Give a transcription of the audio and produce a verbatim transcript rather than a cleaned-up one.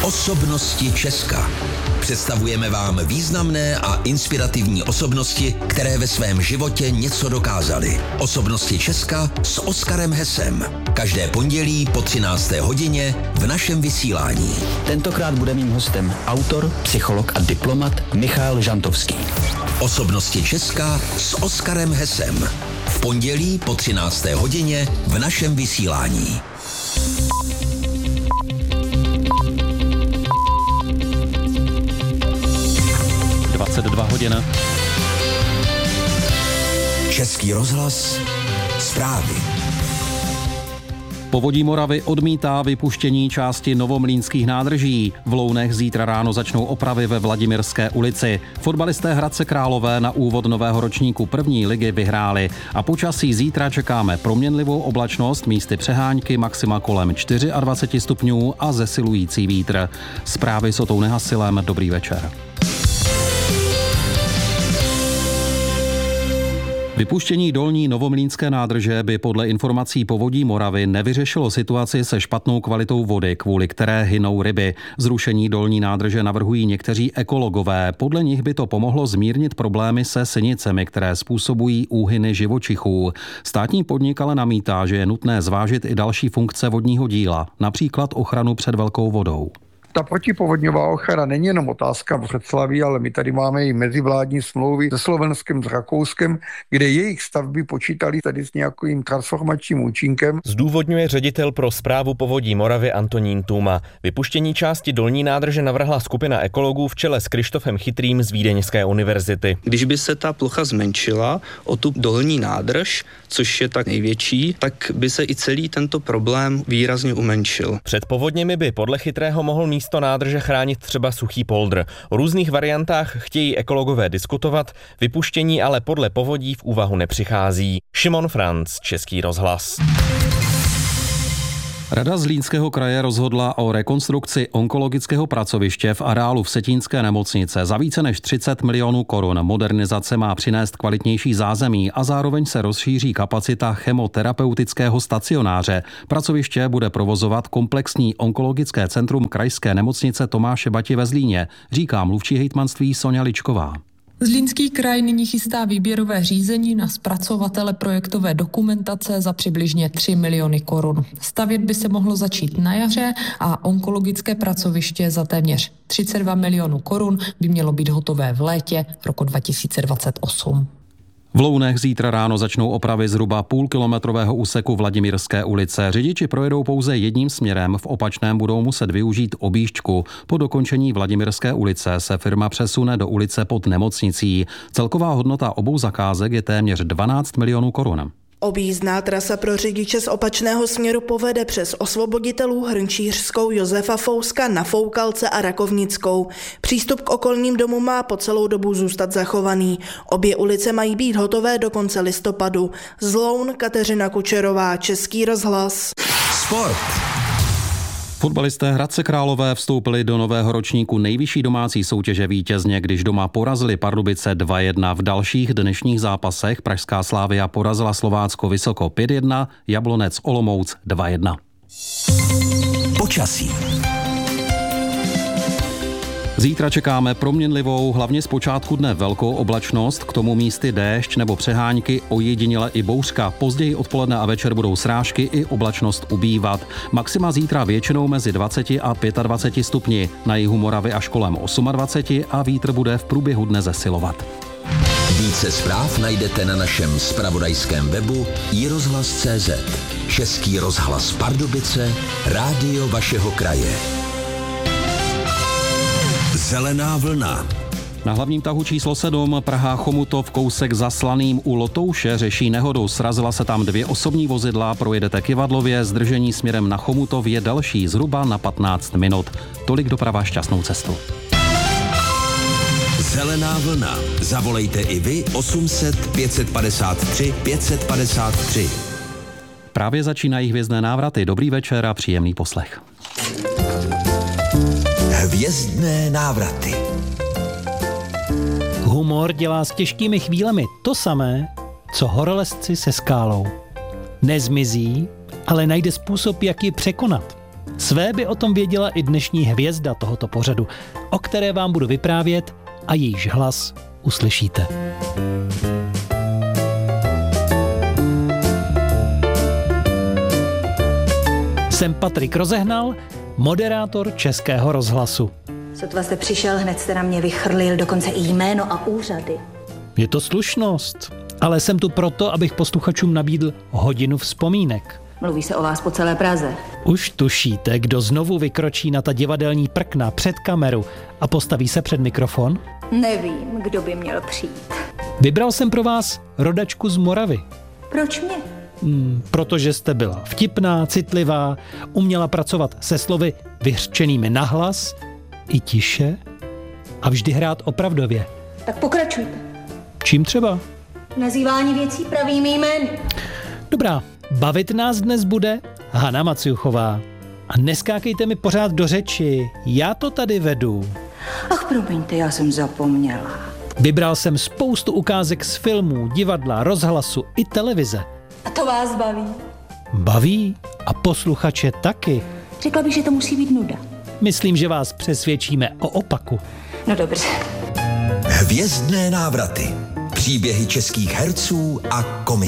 Osobnosti Česka. Představujeme vám významné a inspirativní osobnosti, které ve svém životě něco dokázaly. Osobnosti Česka s Oskarem Hesem. Každé pondělí po třinácté hodině v našem vysílání. Tentokrát bude mým hostem autor, psycholog a diplomat Michal Žantovský. Osobnosti Česka s Oskarem Hesem. V pondělí po třinácté hodině v našem vysílání. dvacet dva hodin. Český rozhlas. Zprávy. Povodí Moravy odmítá vypuštění části novomlýnských nádrží. V Lounech zítra ráno začnou opravy ve Vladimirské ulici. Fotbalisté Hradce Králové na úvod nového ročníku první ligy vyhráli. A počasí zítra čekáme proměnlivou oblačnost, místy přehánky, maxima kolem dvacet čtyři stupňů a zesilující vítr. Zprávy s Otou Nehasilem. Dobrý večer. Vypuštění dolní novomlýnské nádrže by podle informací Povodí Moravy nevyřešilo situaci se špatnou kvalitou vody, kvůli které hynou ryby. Zrušení dolní nádrže navrhují někteří ekologové. Podle nich by to pomohlo zmírnit problémy se sinicemi, které způsobují úhyny živočichů. Státní podnik ale namítá, že je nutné zvážit i další funkce vodního díla, například ochranu před velkou vodou. Ta protipovodňová ochrana není jenom otázka Břeclaví, ale my tady máme i mezivládní smlouvy se Slovenskem, s Rakouskem, kde jejich stavby počítali tady s nějakým transformačním účinkem. Zdůvodňuje ředitel pro správu Povodí Moravy Antonín Tůma. Vypuštění části dolní nádrže navrhla skupina ekologů v čele s Krištofem Chytrým z Vídeňské univerzity. Když by se ta plocha zmenšila o tu dolní nádrž, což je tak největší, tak by se i celý tento problém výrazně umenšil. Před povodněmi by podle Chytrého mohl místo nádrže chránit třeba suchý poldr. O různých variantách chtějí ekologové diskutovat, vypuštění ale podle Povodí v úvahu nepřichází. Šimon Franc, Český rozhlas. Rada Zlínského kraje rozhodla o rekonstrukci onkologického pracoviště v areálu Vsetínské nemocnice za více než třicet milionů korun. Modernizace má přinést kvalitnější zázemí a zároveň se rozšíří kapacita chemoterapeutického stacionáře. Pracoviště bude provozovat komplexní onkologické centrum krajské nemocnice Tomáše Bati ve Zlíně, říká mluvčí hejtmanství Soňa Ličková. Zlínský kraj nyní chystá výběrové řízení na zpracovatele projektové dokumentace za přibližně tři miliony korun. Stavět by se mohlo začít na jaře a onkologické pracoviště za téměř třicet dva milionů korun by mělo být hotové v létě roku dva tisíce dvacet osm. V Lounech zítra ráno začnou opravy zhruba půlkilometrového úseku Vladimirské ulice. Řidiči projedou pouze jedním směrem, v opačném budou muset využít objížďku. Po dokončení Vladimirské ulice se firma přesune do ulice pod nemocnicí. Celková hodnota obou zakázek je téměř dvanáct milionů korun. Objízdná trasa pro řidiče z opačného směru povede přes Osvoboditelů, Hrnčířskou, Josefa Fouska, Nafoukalce a Rakovnickou. Přístup k okolním domům má po celou dobu zůstat zachovaný. Obě ulice mají být hotové do konce listopadu. Z Loun Kateřina Kučerová, Český rozhlas. Sport. Fotbalisté Hradce Králové vstoupili do nového ročníku nejvyšší domácí soutěže vítězně, když doma porazili Pardubice dva jedna. V dalších dnešních zápasech pražská Slavia porazila Slovácko Vysoko pět jedna, Jablonec Olomouc dva jedna. Počasí. Zítra čekáme proměnlivou, hlavně z počátku dne velkou oblačnost, k tomu místy déšť nebo přehánky, ojediněle i bouřka. Později odpoledne a večer budou srážky i oblačnost ubývat. Maxima zítra většinou mezi dvacet a dvacet pět stupni, na jihu Moravy až kolem dvacet osm a vítr bude v průběhu dne zesilovat. Více zpráv najdete na našem zpravodajském webu i rozhlas tečka cé zet. Český rozhlas Pardubice, rádio vašeho kraje. Zelená vlna. Na hlavním tahu číslo sedm Praha Chomutov kousek za Slaným u Lotouše řeší nehodu. Srazila se tam dvě osobní vozidla, projedete Kyvadlově, zdržení směrem na Chomutov je další zhruba na patnáct minut. Tolik doprava, šťastnou cestu. Zelená vlna. Zavolejte i vy osm set pět padesát tři pět padesát tři. Právě začínají hvězdné návraty. Dobrý večer a příjemný poslech. Hvězdné návraty. Humor dělá s těžkými chvílemi to samé, co horolezci se skálou. Nezmizí, ale najde způsob, jak ji překonat. Své by o tom věděla i dnešní hvězda tohoto pořadu, o které vám budu vyprávět a jejíž hlas uslyšíte. Jsem Patrik Rozehnal, moderátor Českého rozhlasu. Sotva jste přišel, hned jste na mě vychrlil dokonce i jméno a úřady. Je to slušnost, ale jsem tu proto, abych posluchačům nabídl hodinu vzpomínek. Mluví se o vás po celé Praze. Už tušíte, kdo znovu vykročí na ta divadelní prkna před kameru a postaví se před mikrofon? Nevím, kdo by měl přijít. Vybral jsem pro vás rodačku z Moravy. Proč mě? Hmm, protože jste byla vtipná, citlivá, uměla pracovat se slovy vyřčenými nahlas i tiše a vždy hrát opravdově. Tak pokračujte. Čím třeba? Nazývání věcí pravými jmény. Dobrá, bavit nás dnes bude Hana Maciuchová. A neskákejte mi pořád do řeči, já to tady vedu. Ach, promiňte, já jsem zapomněla. Vybral jsem spoustu ukázek z filmů, divadla, rozhlasu i televize. A to vás baví? Baví a posluchače taky. Řekla bych, že to musí být nuda. Myslím, že vás přesvědčíme o opaku. No dobře. Hvězdné návraty. Příběhy českých herců a komičů.